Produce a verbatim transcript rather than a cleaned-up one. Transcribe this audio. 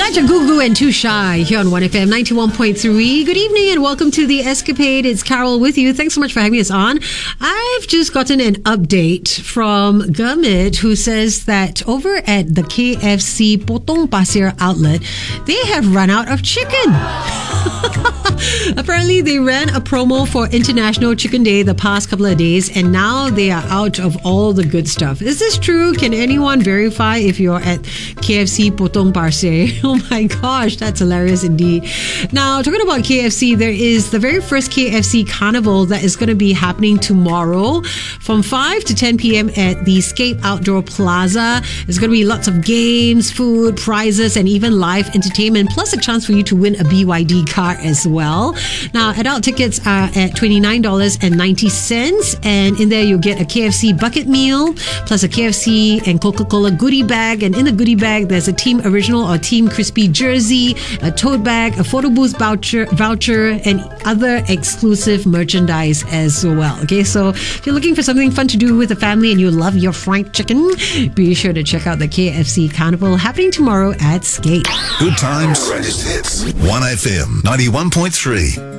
Elijah Gugu and Too Shy here on one F M ninety-one point three. Good evening and welcome to The Escapade. It's Carol with you. Thanks so much for having us on. I've just gotten an update from Gurmit, who says that over at the K F C Potong Pasir outlet, they have run out of chicken. Apparently, they ran a promo for International Chicken Day the past couple of days, and now they are out of all the good stuff. Is this true? Can anyone verify if you're at K F C Potong Pasir? Oh my gosh, that's hilarious indeed. Now, talking about K F C, there is the very first K F C Carnival that is going to be happening tomorrow from five to ten p.m. at the Scape Outdoor Plaza. There's going to be lots of games, food, prizes, and even live entertainment, plus a chance for you to win a B Y D car as well. Now, adult tickets are at twenty-nine dollars and ninety cents, and in there you'll get a K F C bucket meal, plus a K F C and Coca-Cola goodie bag, and in the goodie bag there's a Team Original or Team Crispy jersey, a tote bag, a photo booth voucher, voucher, and other exclusive merchandise as well. Okay, so if you're looking for something fun to do with the family and you love your fried chicken, be sure to check out the K F C Carnival happening tomorrow at Scape. Good times. one F M ninety-one point three.